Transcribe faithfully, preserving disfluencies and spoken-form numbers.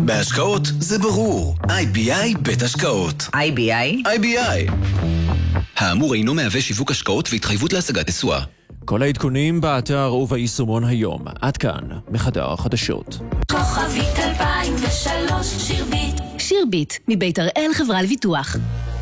בהשקעות זה ברור. איי בי איי בית השקעות. איי בי איי? איי בי איי. האמור אינו מהווה שיווק השקעות והתחייבות להשגת תשואה. כל העדכונים באתר וביישומון היום. עד כאן, מחדר החדשות. כוכבית אלפיים ושלוש שירבית. שירבית, מבית הראל חברה לביטוח.